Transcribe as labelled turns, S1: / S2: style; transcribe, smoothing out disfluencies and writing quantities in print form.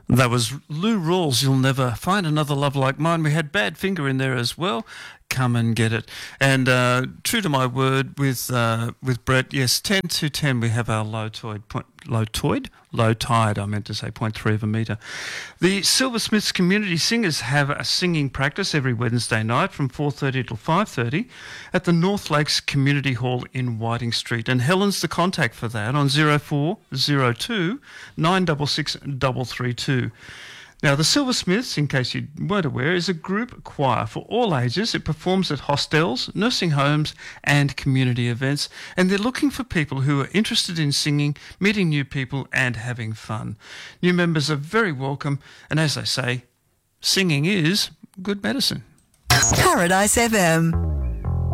S1: That was Lou Rawls, You'll Never Find Another Love Like Mine. We had Badfinger in there as well. Come and get it. And true to my word with Brett, yes, 10 to 10 we have our low tide, I meant to say, 0.3 of a metre. The Silversmiths Community Singers have a singing practice every Wednesday night from 4:30 till 5:30 at the North Lakes Community Hall in Whiting Street. And Helen's the contact for that on 0402 966 332. Now, the Silversmiths, in case you weren't aware, is a group choir for all ages. It performs at hostels, nursing homes and community events, and they're looking for people who are interested in singing, meeting new people and having fun. New members are very welcome, and as they say, singing is good medicine.
S2: Paradise FM.